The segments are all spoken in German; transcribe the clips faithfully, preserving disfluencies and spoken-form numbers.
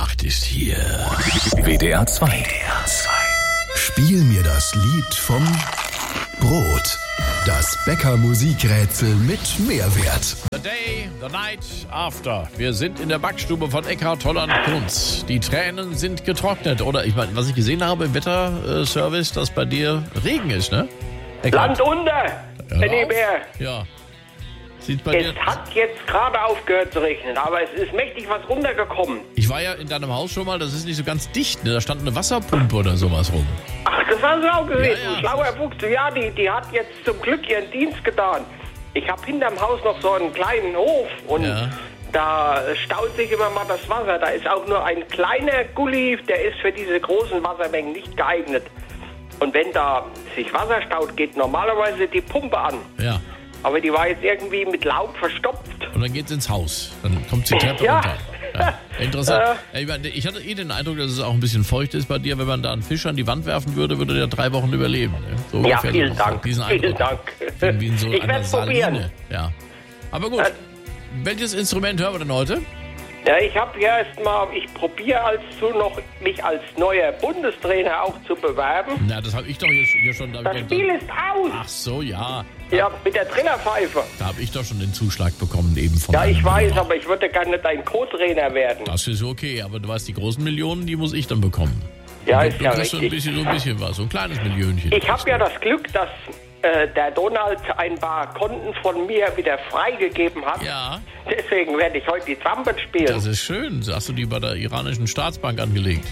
Nacht ist hier. W D R zwei. W D R zwei. Spiel mir das Lied vom Brot. Das Bäcker-Musikrätsel mit Mehrwert. The day, the night after. Wir sind in der Backstube von Eckhard Holland Kunz. Die Tränen sind getrocknet. Oder ich meine, was ich gesehen habe im Wetterservice, dass bei dir Regen ist, ne? Eckhard. Land unter, Benny Bär. Ja. Sieht bei Es dir... hat jetzt gerade aufgehört zu regnen, aber es ist mächtig was runtergekommen. Ich war ja in deinem Haus schon mal, das ist nicht so ganz dicht, ne? Da stand eine Wasserpumpe oder sowas rum. Ach, das war schlau gewesen. Ja, ja. Schlauer Fuchs. Ja, die, die hat jetzt zum Glück ihren Dienst getan. Ich habe hinterm Haus noch so einen kleinen Hof und Ja. da staut sich immer mal das Wasser. Da ist auch nur ein kleiner Gully, der ist für diese großen Wassermengen nicht geeignet. Und wenn da sich Wasser staut, geht normalerweise die Pumpe an. Ja. Aber die war jetzt irgendwie mit Laub verstopft. Und dann geht's ins Haus. Dann kommt die Treppe Ja. runter. Ja. Interessant. Ich meine, ich hatte eh den Eindruck, dass es auch ein bisschen feucht ist bei dir. Wenn man da einen Fisch an die Wand werfen würde, würde der drei Wochen überleben. Ne? So Ja, ungefähr vielen so. Dank. Diesen Vielen Eindruck. Dank. Irgendwie in so Ich einer werd's probieren. Saline. Ja. Aber gut. Äh, Welches Instrument hören wir denn heute? Ja, ich habe ja erst mal, ich probiere also noch, mich als neuer Bundestrainer auch zu bewerben. Na, das habe ich doch jetzt hier schon... Da hab Das ich doch- Spiel ist aus. Ach so, ja. Ja, mit der Trillerpfeife. Da habe ich doch schon den Zuschlag bekommen eben von Ja, ich einem weiß, Hörer. aber ich würde gerne dein Co-Trainer werden. Das ist okay, aber du weißt, die großen Millionen, die muss ich dann bekommen. Ja, du, ist du ja kriegst so ein richtig. bisschen, so ein bisschen was, so ein kleines Millionchen. Ich habe ja das Glück, dass äh, der Donald ein paar Konten von mir wieder freigegeben hat. Ja, Deswegen werde ich heute die Trumpet spielen. das ist schön. Hast du die bei der iranischen Staatsbank angelegt?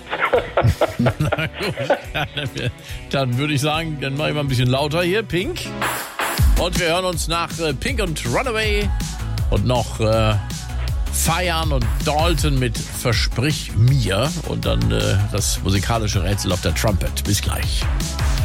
Na gut, ja, dann, dann würde ich sagen, dann mache ich mal ein bisschen lauter hier, Pink. Und wir hören uns nach äh, Pink und Runaway und noch äh, Feiern und Dalton mit Versprich mir und dann äh, das musikalische Rätsel auf der Trumpet. Bis gleich.